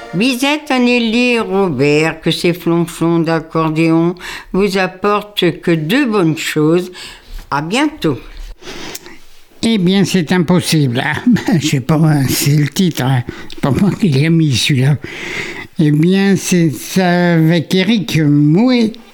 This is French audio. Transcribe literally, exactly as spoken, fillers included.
Bisette, Anneli et Robert, que ces flonflons d'accordéon vous apportent que de bonnes choses. À bientôt. Eh bien, c'est impossible. Ah, ben, je sais pas, c'est le titre. Hein. C'est pas moi qui l'ai mis, celui-là. Eh bien, c'est ça avec Eric Mouet.